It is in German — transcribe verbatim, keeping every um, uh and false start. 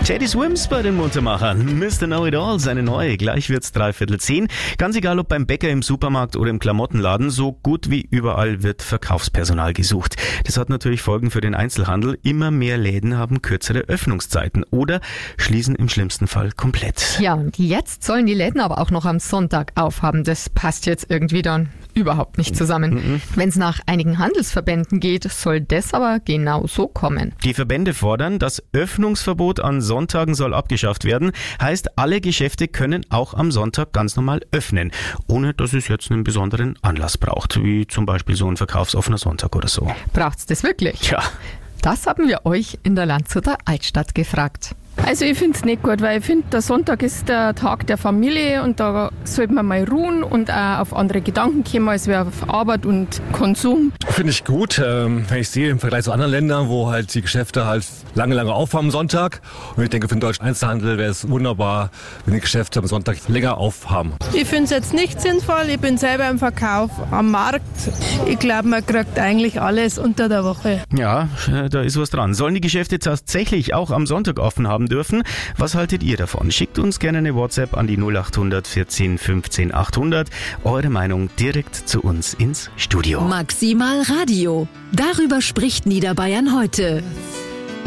Teddy Swims bei den Muntermachern. Mister Know-It-All, seine neue. Gleich wird's dreiviertel zehn. Ganz egal, ob beim Bäcker, im Supermarkt oder im Klamottenladen, so gut wie überall wird Verkaufspersonal gesucht. Das hat natürlich Folgen für den Einzelhandel. Immer mehr Läden haben kürzere Öffnungszeiten oder schließen im schlimmsten Fall komplett. Ja, und jetzt sollen die Läden aber auch noch am Sonntag aufhaben. Das passt jetzt irgendwie dann überhaupt nicht zusammen. Mhm. Wenn es nach einigen Handelsverbänden geht, soll das aber genau so kommen. Die Verbände fordern, das Öffnungsverbot an Sonntagen soll abgeschafft werden. Heißt, alle Geschäfte können auch am Sonntag ganz normal öffnen, ohne dass es jetzt einen besonderen Anlass braucht, wie zum Beispiel so ein verkaufsoffener Sonntag oder so. Braucht's das wirklich? Tja. Das haben wir euch in der Landshuter Altstadt gefragt. Also ich finde es nicht gut, weil ich finde, der Sonntag ist der Tag der Familie und da sollte man mal ruhen und auch auf andere Gedanken kommen, als wir auf Arbeit und Konsum. Finde ich gut, ähm, wenn ich sehe im Vergleich zu anderen Ländern, wo halt die Geschäfte halt lange, lange aufhaben am Sonntag. Und ich denke, für den deutschen Einzelhandel wäre es wunderbar, wenn die Geschäfte am Sonntag länger aufhaben. Ich finde es jetzt nicht sinnvoll, ich bin selber im Verkauf am Markt. Ich glaube, man kriegt eigentlich alles unter der Woche. Ja, da ist was dran. Sollen die Geschäfte tatsächlich auch am Sonntag offen haben dürfen? Was haltet ihr davon? Schickt uns gerne eine WhatsApp an die null acht hundert vierzehn fünfzehn achthundert. Eure Meinung direkt zu uns ins Studio. Maximal Radio. Darüber spricht Niederbayern heute.